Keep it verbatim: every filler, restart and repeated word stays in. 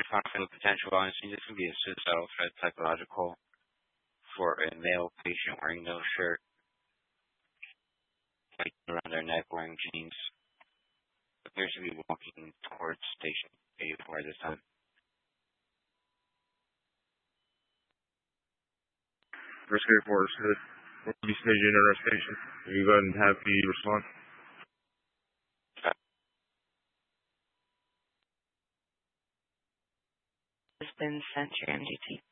finding the potential honesty. This could be a suicidal threat, psychological, for a male patient wearing no shirt, like around their neck, wearing jeans. Appears to be walking towards station eighty-four at this time. Risk eighty-four is good. We'll be staging at our station. You go ahead and have the response. Has been sent to your M D T.